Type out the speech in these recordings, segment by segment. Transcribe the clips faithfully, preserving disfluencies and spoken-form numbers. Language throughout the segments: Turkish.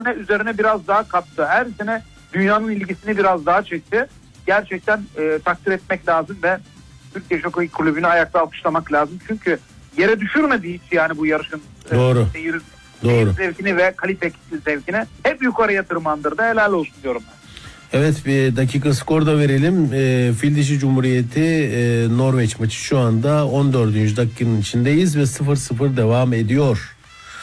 üzerine biraz daha kattı. Her sene dünyanın ilgisini biraz daha çekti. Gerçekten e, takdir etmek lazım ve Türkiye Jockey Kulübü'nü ayakta alkışlamak lazım. Çünkü yere düşürmedi hiç yani bu yarışın Doğru. E, seyir, Doğru. seyir zevkini ve kalite zevkini hep yukarıya tırmandırdı. Helal olsun diyorum ben. Evet, bir dakika skor da verelim. E, Fil Dişi Cumhuriyeti e, Norveç maçı şu anda on dördüncü dakikanın içindeyiz ve sıfır sıfır devam ediyor.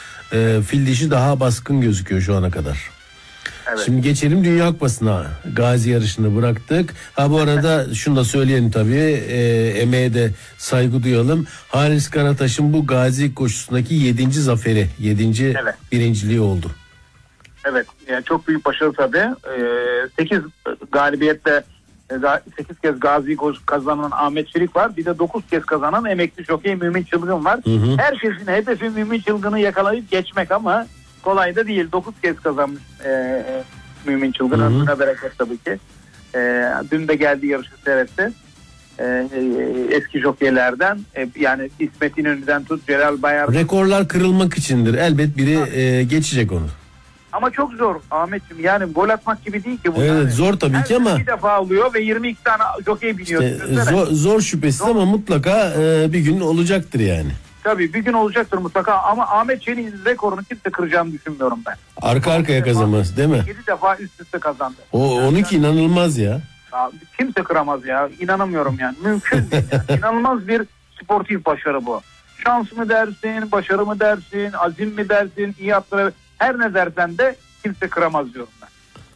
E, Fil Dişi daha baskın gözüküyor şu ana kadar. Evet. Şimdi geçelim Dünya Kupası'na. Gazi yarışını bıraktık. Ha bu arada şunu da söyleyelim tabii. E, emeğe de saygı duyalım. Halis Karataş'ın bu Gazi koşusundaki yedinci zaferi, yedinci Evet. birinciliği oldu. Evet, yani çok büyük başarı tabii. sekiz galibiyetle sekiz kez Gazi kazanan Ahmet Çelik var. Bir de dokuz kez kazanan emekli jokey Mümin Çılgın var. Hı hı. Herkesin hedefi Mümin Çılgın'ı yakalayıp geçmek ama kolay da değil. dokuz kez kazanmış e, Mümin Çılgın. Ömrüne bereket tabii ki. E, dün de geldi yarışı seyretti. E, e, eski jokeylerden e, yani İsmet İnönü'den tut Celal Bayar. Rekorlar kırılmak içindir. Elbet biri e, geçecek onu. Ama çok zor Ahmetciğim, yani gol atmak gibi değil ki bu. Evet yani. Zor tabii Her ki ama. Bir defa alıyor ve yirmi iki tane jokey biniyor. İşte zor, zor şüphesiz zor. Ama mutlaka e, bir gün olacaktır yani. Tabii bir gün olacaktır mutlaka ama Ahmet Çelik'in rekorunu kimse kıracağını düşünmüyorum ben. Arka arkaya kazanması değil mi? yedi defa üst üste kazandı. O yani onunki yani, inanılmaz ya. ya. Kimse kıramaz ya. İnanamıyorum yani. Mümkün değil. Yani. İnanılmaz bir sportif başarı bu. Şans mı dersin, başarı mı dersin, azim mi dersin, iyi atları, her ne dersen de kimse kıramaz diyorum ben.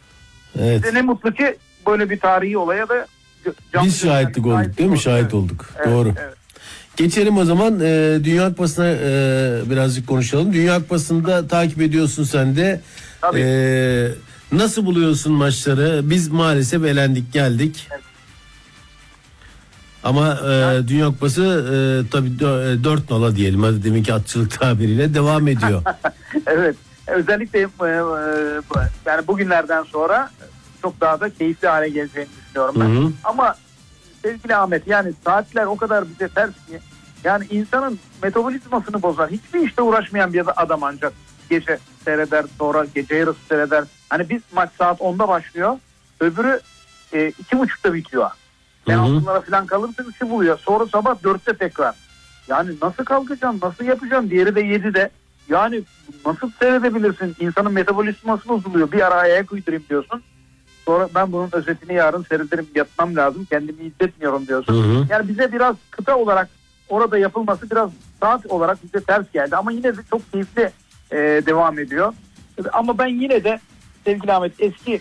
Evet. Bize ne mutlu ki böyle bir tarihi olaya da biz şahitlik olduk şahit değil mi? Şahit evet. olduk. Evet, doğru. Evet. Geçelim o zaman e, Dünya Kupası'na e, birazcık konuşalım. Dünya Kupası'nda takip ediyorsun sen de. Tabii. E, nasıl buluyorsun maçları? Biz maalesef elendik geldik. Evet. Ama e, yani, Dünya Kupası e, tabii dört nala diyelim. Hadi deminki atçılık tabiriyle devam ediyor. Evet. Özellikle e, e, yani bugünlerden sonra çok daha da keyifli hale geleceğini düşünüyorum ben. Hı hı. Ama sevgili Ahmet, yani saatler o kadar bize ters ki yani insanın metabolizmasını bozar. Hiçbir işte uğraşmayan bir adam ancak gece seyreder, sonra gece yarısı seyreder. Hani biz maç saat onda başlıyor, öbürü e, iki buçukta bitiyor. Ben altınlara falan kalırsın üçü buluyor. Sonra sabah dörtte tekrar. Yani nasıl kalkacaksın, nasıl yapacaksın? Diğeri de yedide. Yani nasıl seyredebilirsin? İnsanın metabolizması bozuluyor. Bir ara ayak uydurayım diyorsun. Sonra ben bunun özetini yarın seyrederim, yatmam lazım, kendimi hissetmiyorum diyorsun. Hı hı. Yani bize biraz kıta olarak orada yapılması biraz saat olarak bize ters geldi. Ama yine de çok keyifli e, devam ediyor. Ama ben yine de sevgili Ahmet eski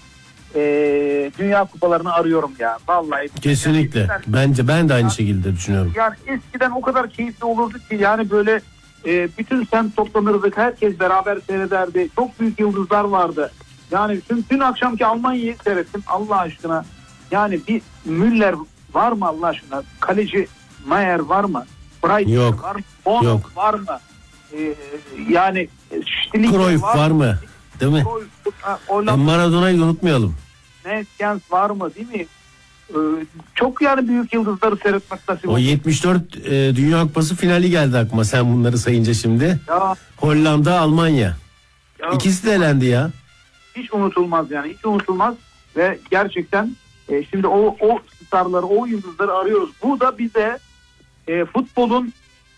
e, dünya kupalarını arıyorum ya. Vallahi. Kesinlikle. Yani, bence ben de aynı yani, şekilde düşünüyorum. Yani eskiden o kadar keyifli olurdu ki yani böyle e, bütün semt toplanırdık, herkes beraber seyrederdi. Çok büyük yıldızlar vardı. Yani dün, dün akşamki Almanya'yı seyrettim Allah aşkına. Yani bir Müller var mı Allah aşkına? Kaleci Mayer var mı? Bright yok. Var mı? Bono yok. Var mı? Ee, yani Cruyff var, var mı? Değil mi? Cruyff, e, Maradona'yı unutmayalım. Neskens var mı? Değil mi? Ee, çok yani büyük yıldızları seyretmek nasip oldu. O yetmiş dört e, Dünya Kupası finali geldi aklıma sen bunları sayınca şimdi. Ya. Hollanda, Almanya. Ya. İkisi de elendi ya. Hiç unutulmaz yani, hiç unutulmaz ve gerçekten e, şimdi o o starları, o yıldızları arıyoruz. Bu da bize e, futbolun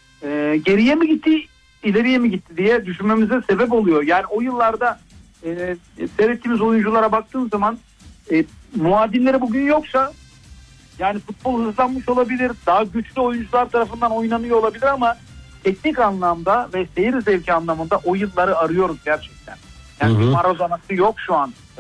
e, geriye mi gitti, ileriye mi gitti diye düşünmemize sebep oluyor. Yani o yıllarda e, seyrettiğimiz oyunculara baktığın zaman e, muadilleri bugün yoksa yani futbol hızlanmış olabilir, daha güçlü oyuncular tarafından oynanıyor olabilir ama teknik anlamda ve seyir zevki anlamında o yılları arıyoruz gerçekten. Yani hı hı. Bir Maradona'sı yok şu an. Ee,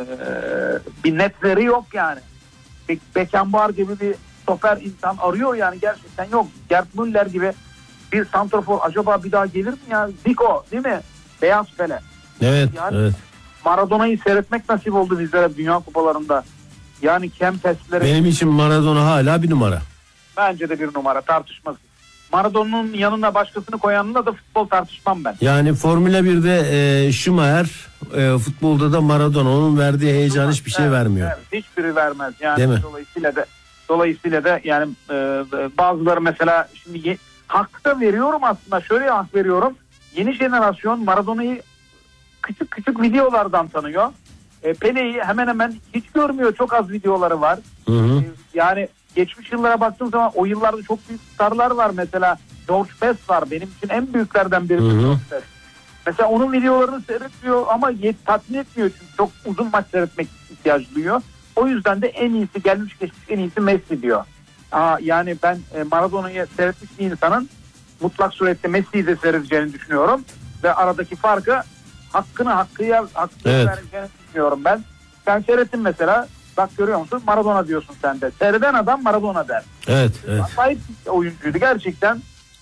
bir netleri yok yani. Be- Beckenbauer gibi bir stoper insan arıyor yani, gerçekten yok. Gerd Müller gibi bir santrafor acaba bir daha gelir mi ya? Zico değil mi? Beyaz Pele. Evet, yani evet. Maradona'yı seyretmek nasip oldu bizlere Dünya Kupalarında. Yani Kempes'lere. Benim için Maradona hala bir numara. Bence de bir numara, tartışmasız. Maradona'nın yanına başkasını koyanla da futbol tartışmam ben. Yani Formula birde e, Schumacher, e, futbolda da Maradona, onun verdiği heyecan hiçbir şey evet, vermiyor. Evet, hiçbiri vermez. Yani dolayısıyla da dolayısıyla da yani e, bazıları mesela şimdi ye, hak da veriyorum aslında. Şöyle hak veriyorum. Yeni jenerasyon Maradona'yı küçük küçük videolardan tanıyor. E, Pele'yi hemen hemen hiç görmüyor. Çok az videoları var. Hı hı. E, yani geçmiş yıllara baktığım zaman o yıllarda çok büyük starlar var. Mesela George Best var. Benim için en büyüklerden biri George Best. Mesela onun videolarını seyrediyor ama yet, tatmin etmiyor çünkü çok uzun maç seyretmek ihtiyacı duyuyor. O yüzden de en iyisi gelmiş geçmiş en iyisi Messi diyor. Aa, yani ben Maradona'yı seyretmiş bir insanın mutlak surette Messi'yi de seyredeceğini düşünüyorum. Ve aradaki farkı hakkını hakkıya hakkını evet. vereceğini düşünüyorum ben. Sen seyrettin mesela, bak görüyor musun, Maradona diyorsun sen de. Seyreden adam Maradona der. Evet. evet. Acayip bir oyuncuydu gerçekten.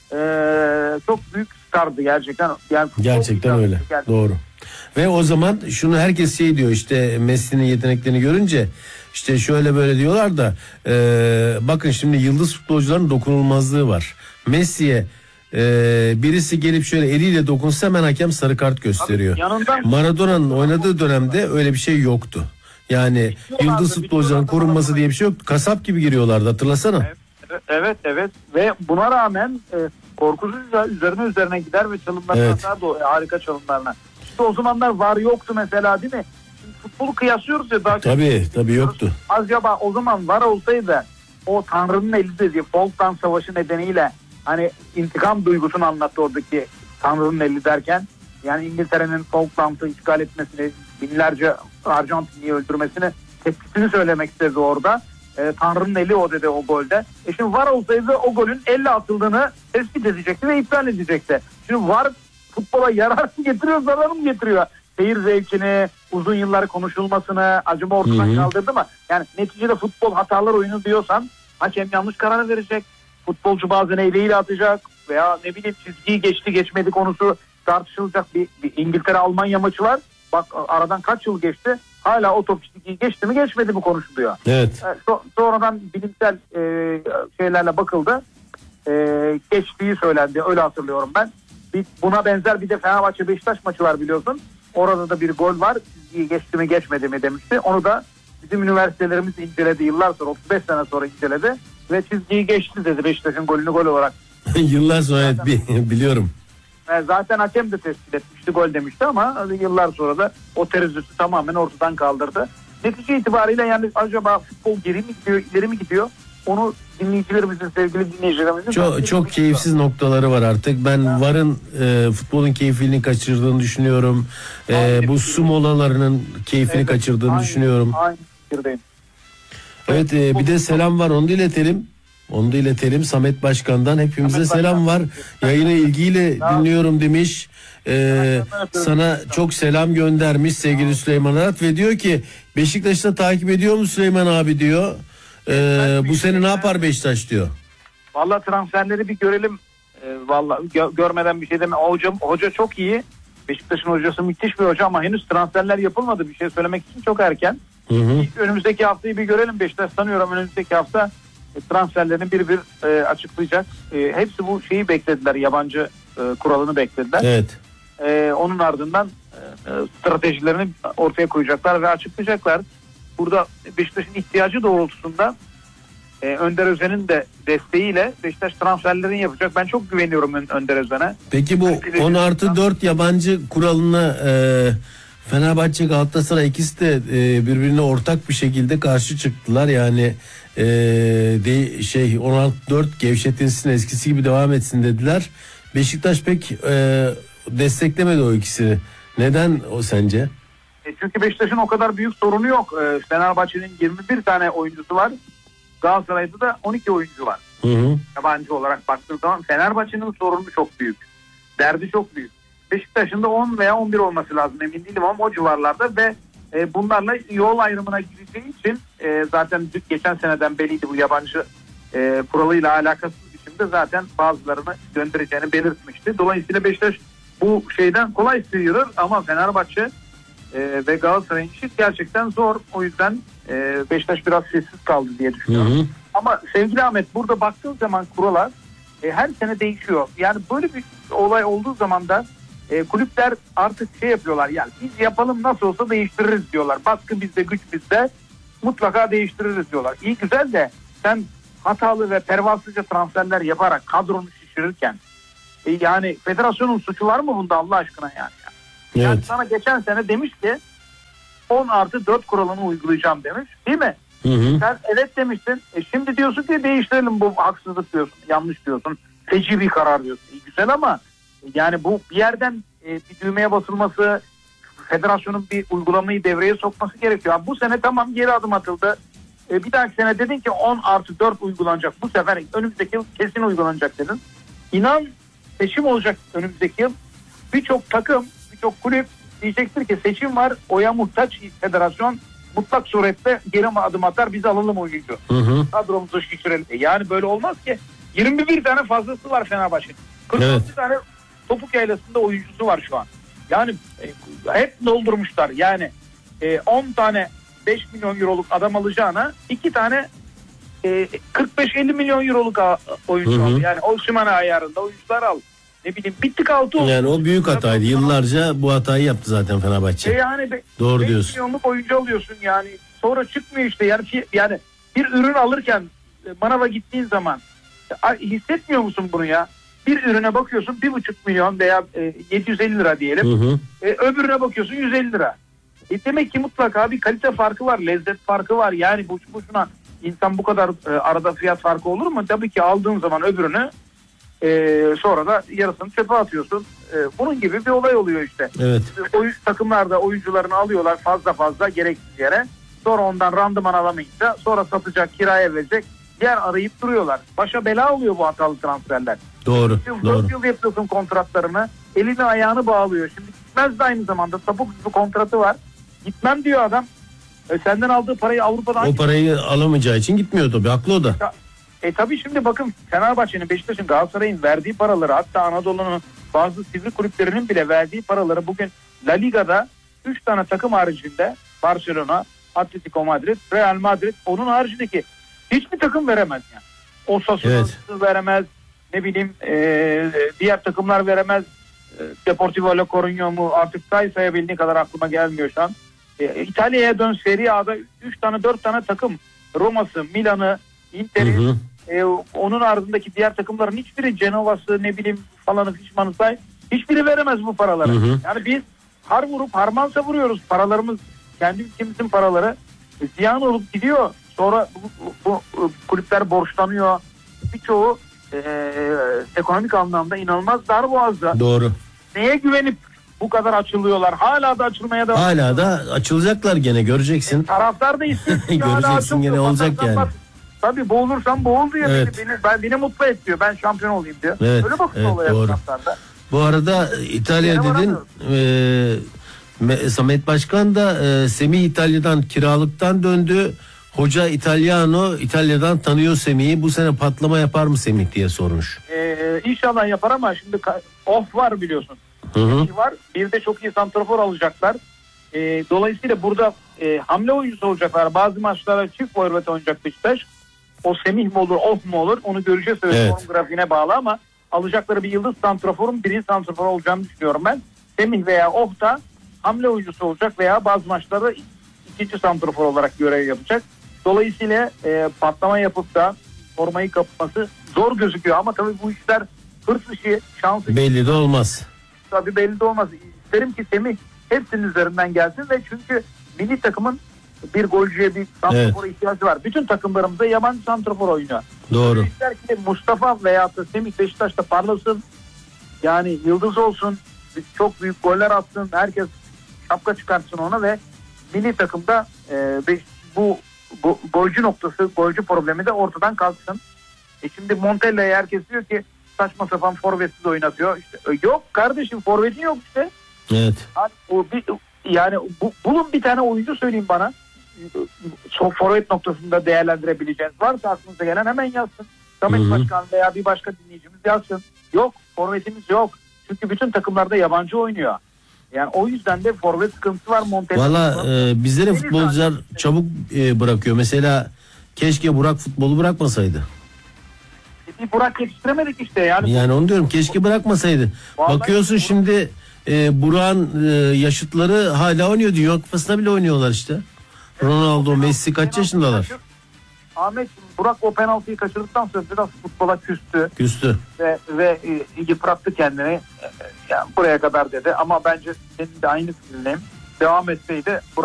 Ee, çok büyük stardı gerçekten. Yani gerçekten öyle. Gerçekten. Doğru. Ve o zaman şunu herkes şey diyor, işte Messi'nin yeteneklerini görünce işte şöyle böyle diyorlar da e, bakın şimdi yıldız futbolcuların dokunulmazlığı var. Messi'ye e, birisi gelip şöyle eliyle dokunsa hemen hakem sarı kart gösteriyor. Maradona'nın oynadığı dönemde öyle bir şey yoktu. Yani yıldız futbolcuların korunması diye bir şey yoktu. Kasap gibi giriyorlardı, hatırlasana. Evet. Evet evet ve buna rağmen e, korkusuz üzerine üzerine gider ve çalımlarına evet. da harika çalımlarına. İşte o zamanlar var yoktu mesela, değil mi? Şimdi futbolu kıyaslıyoruz ya daha. Tabii tabii yoktu. Acaba o zaman var olsaydı o Tanrı'nın eli dediği Falkland Savaşı nedeniyle hani intikam duygusunu anlattı oradaki Tanrı'nın eli derken. Yani İngiltere'nin Falkland'ı işgal etmesini, binlerce Arjantinli'yi öldürmesini, tepkisini söylemek istedi orada. E, Tanrı'nın eli o dedi o golde. E şimdi var olsaydı o golün elle atıldığını tespit edecekti ve iptal edecekti. Şimdi var futbola yarar mı getiriyor, zarar mı getiriyor? Seyir zevkini, uzun yıllar konuşulmasını, acaba ortadan Hı-hı. kaldırdı mı? Yani neticede futbol hatalar oyunu diyorsan hakem yanlış karar verecek. Futbolcu bazen eliyle atacak veya ne bileyim çizgiyi geçti geçmedi konusu tartışılacak. Bir, bir İngiltere-Almanya maçı var. Bak aradan kaç yıl geçti. Hala o top çizgiyi geçti mi geçmedi mi konuşuluyor. Evet. So- sonradan bilimsel e, şeylerle bakıldı. E, geçtiği söylendi. Öyle hatırlıyorum ben. Bir, buna benzer bir de Fenerbahçe Beşiktaş maçı var biliyorsun. Orada da bir gol var. Çizgiyi geçti mi geçmedi mi demişti. Onu da bizim üniversitelerimiz inceledi. Yıllar sonra, otuz beş sene sonra inceledi. Ve çizgiyi geçti dedi Beşiktaş'ın golünü gol olarak. Yıllar sonra zaten, evet, biliyorum. Zaten hakem de tespit etmişti, gol demişti ama yıllar sonra da o tereddütü tamamen ortadan kaldırdı. Netice itibariyle yani acaba futbol geri mi gidiyor, ileri mi gidiyor? Onu dinleyicilerimizin, sevgili dinleyicilerimizin... Çok, çok keyifsiz noktaları var artık. Ben ha. VAR'ın e, futbolun keyfini kaçırdığını düşünüyorum. E, bu su molalarının keyfini evet, kaçırdığını aynı, düşünüyorum. Aynı fikirdeyim. Evet, e, bir de selam var, onu da iletelim. Onu da iletelim. Samet Başkan'dan hepimize Samet selam Başkan. var. Yayını ilgiyle tamam. dinliyorum demiş. Ee, sana çok selam göndermiş sevgili tamam. Süleyman Arat ve diyor ki Beşiktaş'ta takip ediyor mu Süleyman abi diyor. Ee, bu sene ne yapar Beşiktaş diyor. Vallahi transferleri bir görelim. Ee, vallahi gö- görmeden bir şey deme. Hoca, hoca çok iyi. Beşiktaş'ın hocası müthiş bir hoca ama henüz transferler yapılmadı. Bir şey söylemek için çok erken. Hı hı. Önümüzdeki haftayı bir görelim. Beşiktaş sanıyorum önümüzdeki hafta transferlerini bir bir e, açıklayacak. E, hepsi bu şeyi beklediler, yabancı e, kuralını beklediler. Evet. E, onun ardından e, stratejilerini ortaya koyacaklar ve açıklayacaklar. Burada Beşiktaş'ın ihtiyacı doğrultusunda e, Önder Özen'in de desteğiyle Beşiktaş transferlerini yapacak. Ben çok güveniyorum Önder Özen'e. Peki bu on artı dört yabancı kuralına e, Fenerbahçe, Galatasaray ikisi de e, birbirine ortak bir şekilde karşı çıktılar. Yani e, de, şey on artı dört gevşetilsin, eskisi gibi devam etsin dediler. Beşiktaş pek e, desteklemedi o ikisini. Neden o sence? E çünkü Beşiktaş'ın o kadar büyük sorunu yok. E, Fenerbahçe'nin yirmi bir tane oyuncusu var. Galatasaray'da da on iki oyuncu var. Hı hı. Yabancı olarak baktığın zaman Fenerbahçe'nin sorunu çok büyük. Derdi çok büyük. Beşiktaş'ın da on veya on bir olması lazım, emin değilim ama o civarlarda ve e, bunlarla yol ayrımına gireceği için e, zaten geçen seneden belliydi bu yabancı e, kuralıyla alakasız biçimde zaten bazılarını göndereceğini belirtmişti. Dolayısıyla Beşiktaş bu şeyden kolay sıyrılır ama Fenerbahçe e, ve Galatasaray'ın işi gerçekten zor. O yüzden e, Beşiktaş biraz sessiz kaldı diye düşünüyorum. Hı hı. Ama sevgili Ahmet, burada baktığın zaman kurallar e, her sene değişiyor. Yani böyle bir olay olduğu zaman da E, kulüpler artık şey yapıyorlar, yani biz yapalım nasıl olsa değiştiririz diyorlar. Baskı bizde, güç bizde, mutlaka değiştiririz diyorlar. İyi güzel de sen hatalı ve pervasızca transferler yaparak kadronu şişirirken e, yani federasyonun suçu var mı bunda Allah aşkına yani? Evet. Yani sana geçen sene demiş ki on artı dört kuralını uygulayacağım demiş. Değil mi? Hı hı. Sen evet demiştin. E şimdi diyorsun ki değiştirelim, bu haksızlık diyorsun. Yanlış diyorsun. Feci bir karar diyorsun. E güzel ama yani bu bir yerden e, bir düğmeye basılması, federasyonun bir uygulamayı devreye sokması gerekiyor. Yani bu sene tamam geri adım atıldı. E, bir dahaki sene dedin ki on artı dört uygulanacak. Bu sefer önümüzdeki yıl kesin uygulanacak dedin. İnan seçim olacak önümüzdeki yıl. Birçok takım, birçok kulüp diyecektir ki seçim var, oya muhtaç federasyon mutlak surette geri adım atar, biz alalım oyuncu. Hı hı. Kadromuzu şişirelim. E yani böyle olmaz ki. yirmi bir tane fazlası var Fenerbahçe'nin. kırk altı Evet. tane topuk yaylasında oyuncusu var şu an. Yani e, hep doldurmuşlar. Yani e, on tane beş milyon euroluk adam alacağına iki tane e, kırk beş elli milyon euroluk a, oyuncu al. Yani Osimhen ayarında oyuncular al. Ne bileyim bittik altı oldu. Yani o büyük hataydı. Yıllarca bu hatayı yaptı zaten Fenerbahçe. E yani be, Doğru beş diyorsun. milyonluk oyuncu alıyorsun yani. Sonra çıkmıyor işte. Yani yani bir ürün alırken e, manava gittiğin zaman e, hissetmiyor musun bunu ya? Bir ürüne bakıyorsun bir buçuk milyon veya e, yedi yüz elli lira diyelim. Hı hı. E, öbürüne bakıyorsun yüz elli lira. E, demek ki mutlaka bir kalite farkı var, lezzet farkı var. Yani boşu boşuna insan bu kadar e, arada fiyat farkı olur mu? Tabii ki aldığın zaman öbürünü e, sonra da yarısını çöpe atıyorsun. E, bunun gibi bir olay oluyor işte. Evet. Oyun, takımlarda oyuncularını alıyorlar fazla fazla gereksiz yere. Sonra ondan randıman alamayınca sonra satacak, kiraya verecek yer arayıp duruyorlar. Başa bela oluyor bu hatalı transferler. Doğru. Yıl, Doğru. dört yıl yapıyorsun kontratlarını. Elini ayağını bağlıyor. Şimdi gitmez de aynı zamanda. Sapık bir kontratı var. Gitmem diyor adam. E, senden aldığı parayı Avrupa'dan... O parayı alamayacağı için gitmiyor tabii. Haklı o da. E tabii şimdi bakın Fenerbahçe'nin, Beşiktaş'ın, Galatasaray'ın verdiği paraları, hatta Anadolu'nun bazı sivri kulüplerinin bile verdiği paraları bugün La Liga'da üç tane takım haricinde Barcelona, Atletico Madrid, Real Madrid, onun haricindeki hiçbir takım veremez yani. Osasuna Evet. veremez, ne bileyim e, diğer takımlar veremez. E, Deportivo La Coruña mu, artık say sayabildiği kadar aklıma gelmiyor şu an. E, İtalya'ya dön, Serie A'da üç tane dört tane takım, Roma'sı, Milan'ı, Inter'i, Hı hı. e, onun ardındaki diğer takımların hiçbiri, Cenova'sı, ne bileyim falanı fişmanı say, hiçbiri veremez bu paraları. Hı hı. Yani biz har vurup harman savuruyoruz. Paralarımız, kendi ülkemizin paraları e, ziyan olup gidiyor. Sonra bu, bu, bu kulüpler borçlanıyor. Birçoğu e, ekonomik anlamda inanılmaz darboğazda. Doğru. Neye güvenip bu kadar açılıyorlar? Hala da açılmaya devam ediyor. Hala da açılacaklar gene, göreceksin. Taraftar da istiyor. Göreceksin gene olacak yani. Tabii boğulursam boğul diyor. Evet. Beni, beni, ben, beni mutlu et diyor. Ben şampiyon olayım diyor. Evet, Öyle bakın evet, olaya doğru. taraftarda. Bu arada İtalya Yine dedin. E, Samet Başkan da e, Semih İtalya'dan kiralıktan döndü. Hoca İtalyano İtalya'dan tanıyor Semih'i. Bu sene patlama yapar mı Semih diye sormuş. Ee, inşallah yapar ama şimdi off var biliyorsun. Hı hı. Bir var. Bir de çok iyi santrafor alacaklar. Ee, dolayısıyla burada e, hamle oyuncusu olacaklar. Bazı maçlara çift forvet oynayacak Beşiktaş. O Semih mi olur, off mu olur onu göreceğiz. Evet. Onun grafiğine bağlı ama alacakları bir yıldız santraforun birinci santrafor olacağını düşünüyorum ben. Semih veya off da hamle oyuncusu olacak veya bazı maçlarda ikinci santrafor olarak görev yapacak. Dolayısıyla e, patlama yapıp da formayı kapması zor gözüküyor ama tabii bu işler hırs işi, şans işi. Belli de olmaz. Tabii belli de olmaz. İsterim ki Semih hepsinin üzerinden gelsin ve çünkü milli takımın bir golcüye, bir santrafora evet. ihtiyacı var. Bütün takımlarımızda yabancı santrafor oynuyor. Doğru. İster ki Mustafa veya da Semih Beşiktaş'ta parlasın. Yani yıldız olsun. Çok büyük goller atsın. Herkes şapka çıkartsın ona ve milli takımda e, bu Go, golcü noktası, golcü problemi de ortadan kalksın. E şimdi Montella'ya herkes diyor ki saçma sapan forvetsiz oynatıyor. İşte, yok kardeşim, forvetin yok işte. Evet. Yani, o bir, yani bu, bulun bir tane oyuncu söyleyeyim bana. Çok forvet noktasında değerlendirebileceğiniz varsa aklınıza gelen hemen yazsın. Samet Başkan veya bir başka dinleyicimiz yazsın. Yok, forvetimiz yok. Çünkü bütün takımlarda yabancı oynuyor. Yani o yüzden de forvet sıkıntısı var Montella. Valla e, bizlere futbolcular çabuk e, bırakıyor. Mesela keşke Burak futbolu bırakmasaydı. Bir Burak yetiştiremedik işte. Yani, yani onu diyorum, keşke bırakmasaydı. Vallahi bakıyorsun şimdi e, Burak'ın e, yaşıtları hala oynuyor. Dünya Kupası'nda bile oynuyorlar işte. Ronaldo, Messi kaç yaşındalar? Ahmet Burak o penaltıyı kaçırdıktan sonra biraz futbola küstü. Küstü. Ve, ve e, yıprattı kendini. E, yani buraya kadar dedi ama bence senin de aynı fikrindeyim. Devam etseydi Burak